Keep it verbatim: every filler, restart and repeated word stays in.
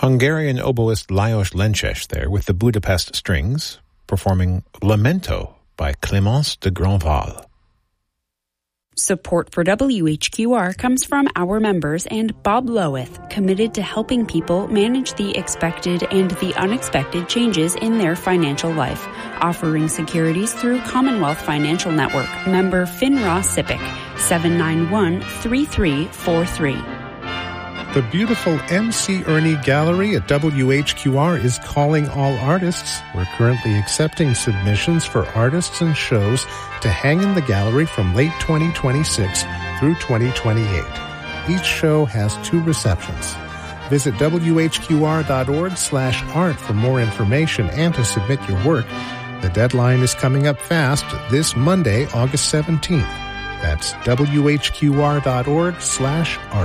Hungarian oboist Lajos Lences there with the Budapest Strings, performing Lamento by Clémence de Grandval. Support for W H Q R comes from our members and Bob Lowith, committed to helping people manage the expected and the unexpected changes in their financial life, offering securities through Commonwealth Financial Network, member FINRA SIPC, seven nine one, three three four three. The beautiful M C Ernie Gallery at W H Q R is calling all artists. We're currently accepting submissions for artists and shows to hang in the gallery from late twenty twenty-six through twenty twenty-eight. Each show has two receptions. Visit W H Q R dot org slash art for more information and to submit your work. The deadline is coming up fast this Monday, August seventeenth. That's W H Q R dot org slash art.